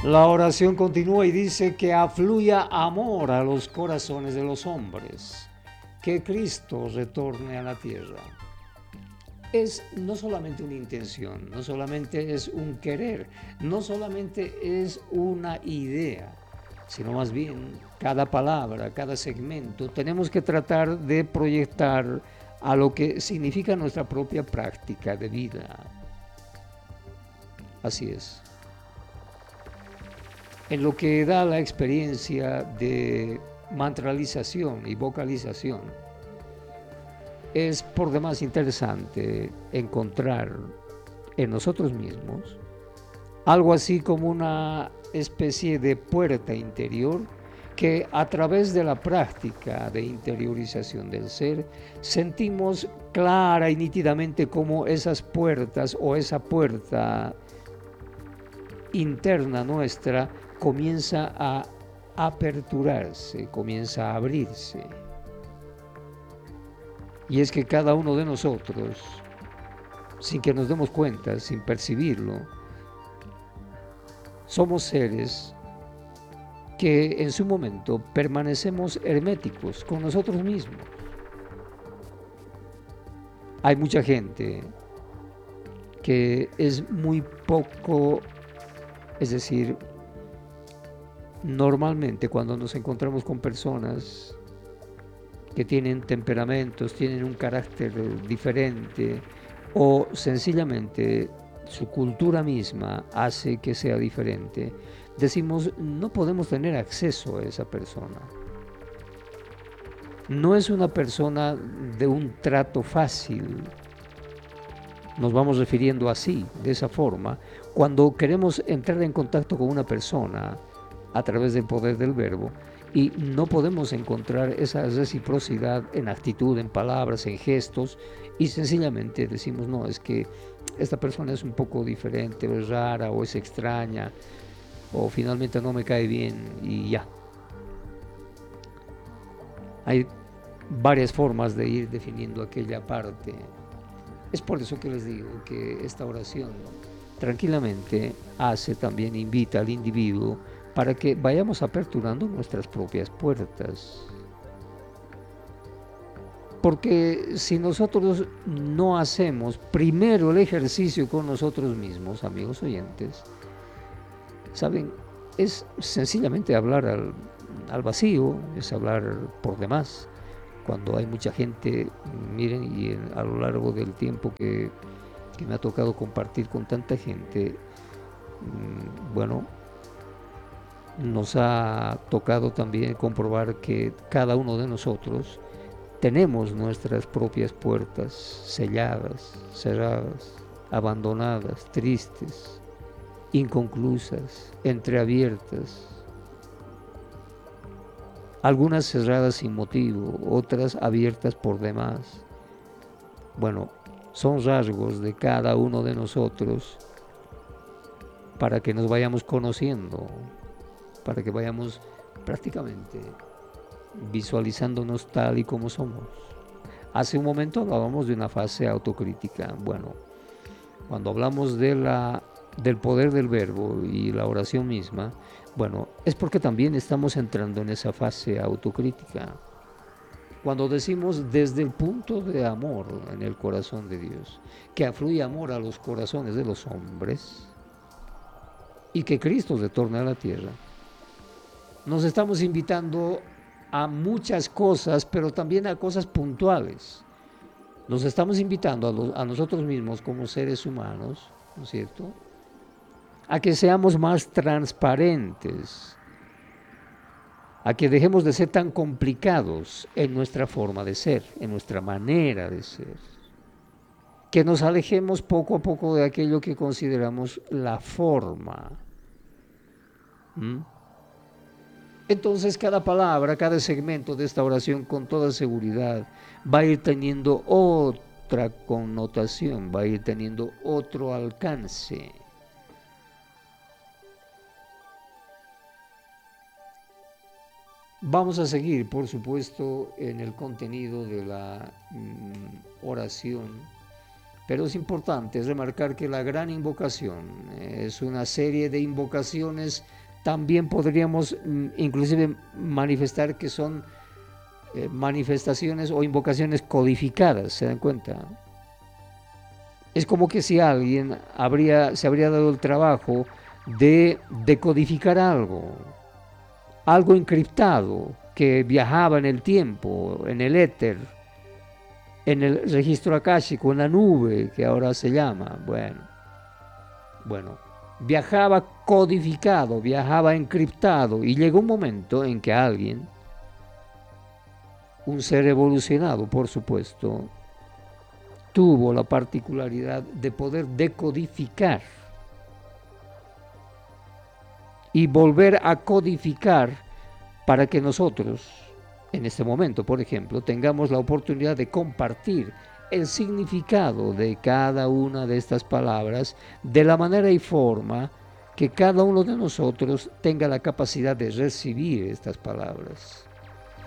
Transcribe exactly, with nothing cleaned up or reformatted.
La oración continúa y dice que afluya amor a los corazones de los hombres, que Cristo retorne a la tierra. Es no solamente una intención, no solamente es un querer, no solamente es una idea, sino más bien cada palabra, cada segmento, tenemos que tratar de proyectar a lo que significa nuestra propia práctica de vida. Así es. En lo que da la experiencia de mantralización y vocalización, es por demás interesante encontrar en nosotros mismos algo así como una especie de puerta interior que a través de la práctica de interiorización del ser sentimos clara y nítidamente cómo esas puertas o esa puerta interna nuestra comienza a aperturarse, comienza a abrirse. Y es que cada uno de nosotros, sin que nos demos cuenta, sin percibirlo, somos seres que en su momento permanecemos herméticos con nosotros mismos. Hay mucha gente que es muy poco, es decir, normalmente cuando nos encontramos con personas que tienen temperamentos, tienen un carácter diferente o sencillamente su cultura misma hace que sea diferente, decimos, no podemos tener acceso a esa persona. No es una persona de un trato fácil. Nos vamos refiriendo así, de esa forma, cuando queremos entrar en contacto con una persona a través del poder del verbo y no podemos encontrar esa reciprocidad en actitud, en palabras, en gestos, y sencillamente decimos, no, es que esta persona es un poco diferente, o es rara, o es extraña, o finalmente no me cae bien, y ya. Hay varias formas de ir definiendo aquella parte. Es por eso que les digo que esta oración tranquilamente hace también, invita al individuo para que vayamos aperturando nuestras propias puertas. Porque si nosotros no hacemos primero el ejercicio con nosotros mismos, amigos oyentes, ¿saben? Es sencillamente hablar al, al vacío, es hablar por demás. Cuando hay mucha gente, miren, y en, a lo largo del tiempo que, que me ha tocado compartir con tanta gente, mmm, bueno, nos ha tocado también comprobar que cada uno de nosotros tenemos nuestras propias puertas selladas, cerradas, abandonadas, tristes, inconclusas, entreabiertas, algunas cerradas sin motivo, otras abiertas por demás. Bueno, son rasgos de cada uno de nosotros para que nos vayamos conociendo, para que vayamos prácticamente visualizándonos tal y como somos. Hace un momento hablábamos de una fase autocrítica. Bueno, cuando hablamos de la, del poder del verbo y la oración misma, bueno, es porque también estamos entrando en esa fase autocrítica. Cuando decimos desde el punto de amor en el corazón de Dios, que afluye amor a los corazones de los hombres y que Cristo retorna a la tierra, nos estamos invitando a muchas cosas, pero también a cosas puntuales. Nos estamos invitando a, los, a nosotros mismos como seres humanos, ¿no es cierto?, a que seamos más transparentes, a que dejemos de ser tan complicados en nuestra forma de ser, en nuestra manera de ser, que nos alejemos poco a poco de aquello que consideramos la forma. ¿Mm? Entonces cada palabra, cada segmento de esta oración con toda seguridad va a ir teniendo otra connotación, va a ir teniendo otro alcance. Vamos a seguir, por supuesto, en el contenido de la mm, oración Pero es importante remarcar que la gran invocación es una serie de invocaciones, también podríamos inclusive manifestar que son eh, manifestaciones o invocaciones codificadas, ¿se dan cuenta? Es como que si alguien habría, se habría dado el trabajo de decodificar algo, algo encriptado que viajaba en el tiempo, en el éter, en el registro akáshico, en la nube, que ahora se llama. Bueno, bueno, viajaba codificado, viajaba encriptado, y llegó un momento en que alguien, un ser evolucionado, por supuesto, tuvo la particularidad de poder decodificar y volver a codificar para que nosotros, en este momento, por ejemplo, tengamos la oportunidad de compartir el significado de cada una de estas palabras de la manera y forma que cada uno de nosotros tenga la capacidad de recibir estas palabras.